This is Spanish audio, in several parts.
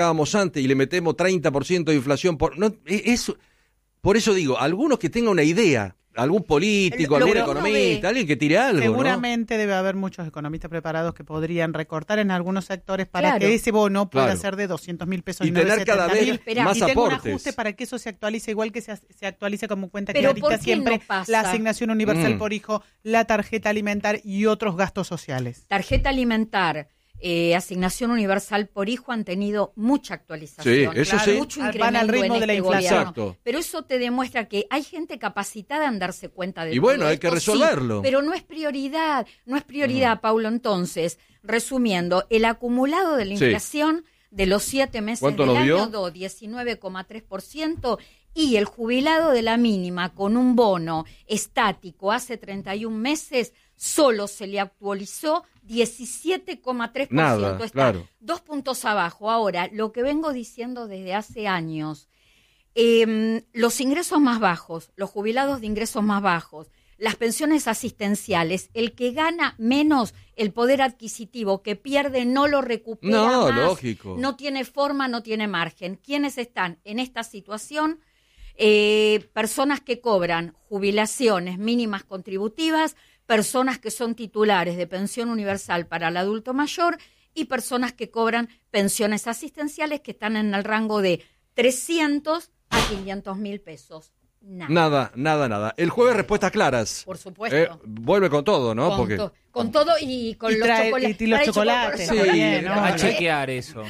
pagábamos antes y le metemos 30% de inflación. Por eso digo, algunos que tengan una idea, algún político, algún economista, alguien que tire algo, seguramente, ¿no? Debe haber muchos economistas preparados que podrían recortar en algunos sectores para que ese bono pueda ser de 200.000 pesos y tener cada vez más y aportes. Un ajuste para que eso se actualice, igual que se actualice como cuenta clarita siempre la asignación universal por hijo, la tarjeta alimentar y otros gastos sociales. Tarjeta alimentar, asignación universal por hijo han tenido mucha actualización, eso sí. mucho incremento van al ritmo de la inflación. Gobierno. Pero eso te demuestra que hay gente capacitada en darse cuenta de y bueno, hay esto, que resolverlo. Sí, pero no es prioridad, Paulo. Entonces, resumiendo, el acumulado de la inflación de los 7 meses del año 19,3%, y el jubilado de la mínima con un bono estático hace 31 meses solo se le actualizó 17,3%. Nada, está claro. 2 puntos abajo. Ahora, lo que vengo diciendo desde hace años, los ingresos más bajos, los jubilados de ingresos más bajos, las pensiones asistenciales, el que gana menos el poder adquisitivo, que pierde, no lo recupera más, lógico. No tiene forma, no tiene margen. ¿Quiénes están en esta situación? Personas que cobran jubilaciones mínimas contributivas, personas que son titulares de pensión universal para el adulto mayor y personas que cobran pensiones asistenciales que están en el rango de 300 a 500.000 pesos. Nada. El jueves respuestas claras. Por supuesto. Vuelve con todo, ¿no? Con todo y con los chocolates. Y los chocolates. Sí, ¿no? A chequear eso.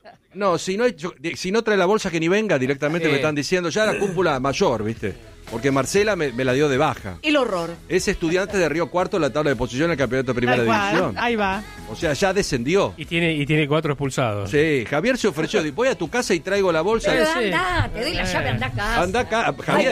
Si no trae la bolsa que ni venga, directamente me están diciendo ya la cúpula mayor, ¿viste? Porque Marcela me la dio de baja. El horror. Es estudiante de Río Cuarto en la tabla de posición en el campeonato de primera división. Ahí va. O sea, ya descendió. Y tiene 4 expulsados. Sí, Javier se ofreció, voy a tu casa y traigo la bolsa. Pero anda, te doy la llave, anda a casa. Anda acá, Javier.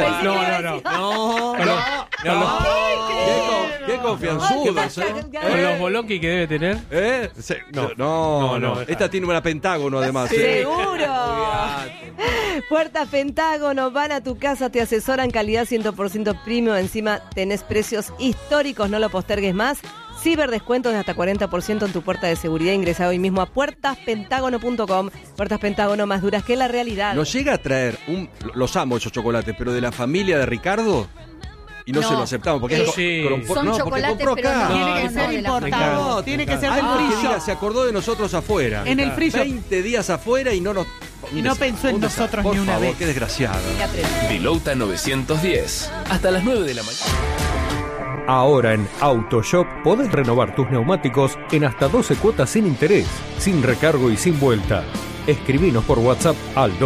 No. Qué confianzudo. Con los bolonqui que debe tener. No. Esta tiene una Pentágono además. ¡Seguro! Puertas Pentágono van a tu casa, te asesoran, calidad 100% premium. Encima tenés precios históricos, no lo postergues más. Ciberdescuentos de hasta 40% en tu puerta de seguridad. Ingresa hoy mismo a puertaspentágono.com. Puertas Pentágono, más duras que la realidad. Nos llega a traer los amo esos chocolates, pero de la familia de Ricardo. Y no se lo aceptamos porque son chocolates, pero acá. Tiene que ser importado. Tiene que ser del frillo. Se acordó de nosotros afuera. En el frillo. 20 días afuera y no nos... No pensó en nosotros ni una vez. Qué desgraciado. Dilouta 910. Hasta las 9 de la mañana. Ahora en AutoShop podés renovar tus neumáticos en hasta 12 cuotas sin interés, sin recargo y sin vuelta. Escribinos por WhatsApp al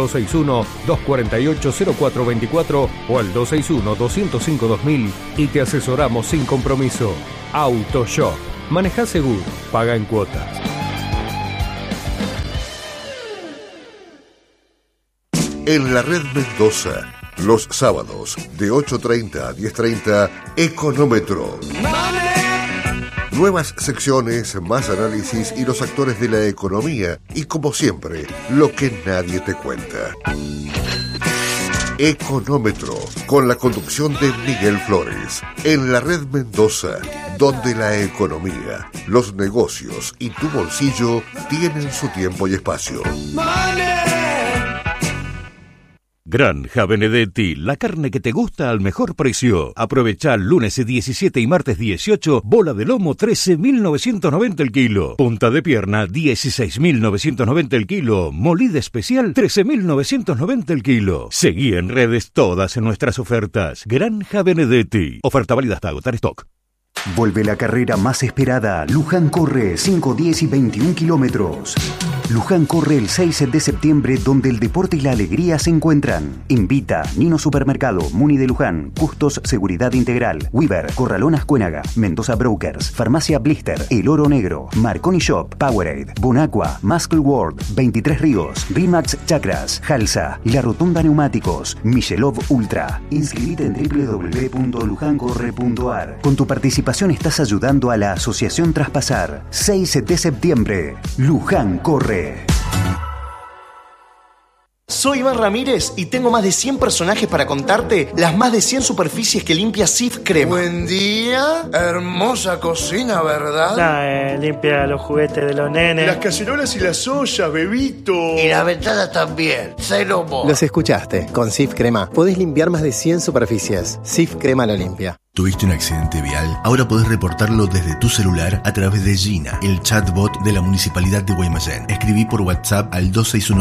261-248-0424 o al 261-205-2000 y te asesoramos sin compromiso. AutoShop. Manejá seguro. Paga en cuotas. En la red Mendoza, los sábados de 8:30 a 10:30, Económetro. Nuevas secciones, más análisis y los actores de la economía y, como siempre, lo que nadie te cuenta. Económetro, con la conducción de Miguel Flores, en la red Mendoza, donde la economía, los negocios y tu bolsillo tienen su tiempo y espacio. Granja Benedetti, la carne que te gusta al mejor precio. Aprovecha lunes 17 y martes 18, bola de lomo 13.990 el kilo. Punta de pierna 16.990 el kilo. Molida especial 13.990 el kilo. Seguí en redes todas nuestras ofertas. Granja Benedetti. Oferta válida hasta agotar stock. Vuelve la carrera más esperada. Luján corre 5, 10 y 21 kilómetros. Luján corre el 6 de septiembre, donde el deporte y la alegría se encuentran. Invita Nino Supermercado, Muni de Luján, Custos Seguridad Integral, Weaver, Corralón Ascuénaga, Mendoza Brokers, Farmacia Blister, El Oro Negro, Marconi Shop, Powerade, Bonaqua, Muscle World, 23 Ríos, Rimax Chakras, Halsa, La Rotonda Neumáticos, Michelov Ultra. Inscribite en www.lujancorre.ar. Con tu participación estás ayudando a la Asociación Traspasar. 6 de septiembre, Luján corre. soy Iván Ramírez y tengo más de 100 personajes para contarte las más de 100 superficies que limpia Cif Crema. Buen día, hermosa cocina, ¿verdad? Limpia los juguetes de los nenes. Las cacerolas y las ollas, bebito. Y la ventana también, cero mo. Los escuchaste, con Cif Crema podés limpiar más de 100 superficies. Cif Crema lo limpia. ¿Tuviste un accidente vial? Ahora podés reportarlo desde tu celular a través de Gina, el chatbot de la Municipalidad de Guaymallén. Escribí por WhatsApp al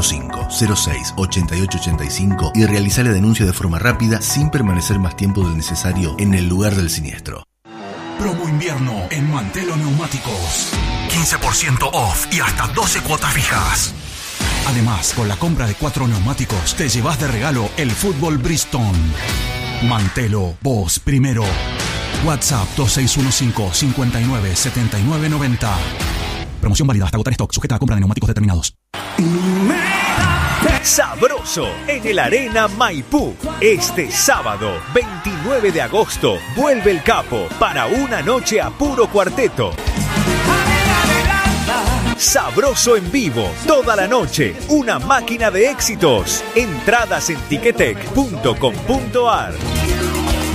2615-06-8885 y realizá la denuncia de forma rápida sin permanecer más tiempo del necesario en el lugar del siniestro. Promo invierno en Mantelo Neumáticos. 15% off y hasta 12 cuotas fijas. Además, con la compra de 4 neumáticos, te llevas de regalo el fútbol Bristol. Mantelo, vos primero. WhatsApp 2615-597990. Promoción válida hasta agotar stock, sujeta a compra de neumáticos determinados. Sabroso en el Arena Maipú. Este sábado, 29 de agosto, vuelve el Capo para una noche a puro cuarteto. Sabroso en vivo, toda la noche, una máquina de éxitos. Entradas en tiquetec.com.ar.